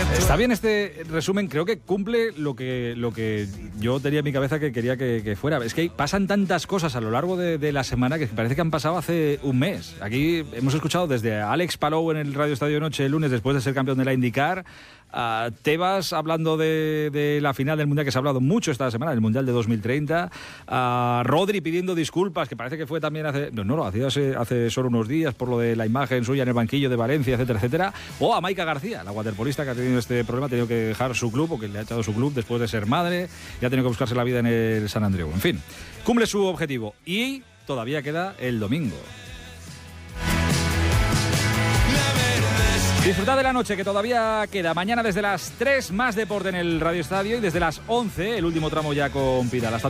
Está bien este resumen, creo que cumple lo que yo tenía en mi cabeza que quería que fuera. Es que pasan tantas cosas a lo largo de la semana que parece que han pasado hace un mes. Aquí hemos escuchado desde a Alex Palou en el Radio Estadio Noche el lunes después de ser campeón de la IndyCar, a Tebas hablando de la final del Mundial, que se ha hablado mucho esta semana, el Mundial de 2030, a Rodri pidiendo disculpas, que parece que fue también hace solo unos días por lo de la imagen suya en el banquillo de Valencia, etcétera, etcétera, o a Maika García, la waterpolista que ha tenido este problema, ha tenido que dejar su club, porque le ha echado su club después de ser madre, y ha tenido que buscarse la vida en el San Andreu. En fin, cumple su objetivo y todavía queda el domingo. Disfrutad de la noche que todavía queda. Mañana desde las 3 más deporte en el Radio Estadio y desde las 11 el último tramo ya con Pidal. Hasta